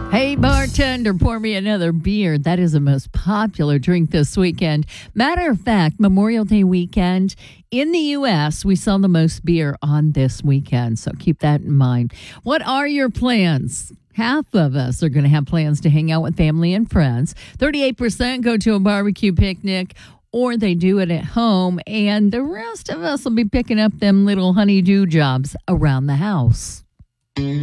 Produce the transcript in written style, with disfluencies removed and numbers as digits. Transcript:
Hey, bartender, pour me another beer. That is the most popular drink this weekend. Matter of fact, Memorial Day weekend in the U.S., we sell the most beer on this weekend. So keep that in mind. What are your plans? Half of us are going to have plans to hang out with family and friends. 38% go to a barbecue picnic, or they do it at home. And the rest of us will be picking up them little honey-do jobs around the house.